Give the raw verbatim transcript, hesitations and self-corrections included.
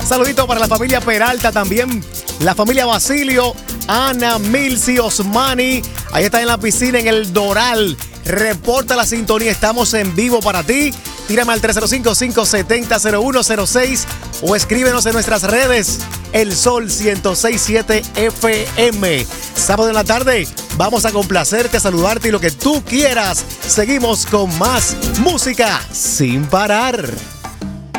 Saludito para la familia Peralta también, la familia Basilio, Ana, Milsi, Osmani. Ahí está en la piscina en el Doral. Reporta la sintonía, estamos en vivo para ti. Tírame al tres cero cinco, cinco siete cero, cero uno cero seis o escríbenos en nuestras redes. El Sol ciento seis punto siete F M. Sábado en la tarde, vamos a complacerte, a saludarte y lo que tú quieras. Seguimos con más música sin parar.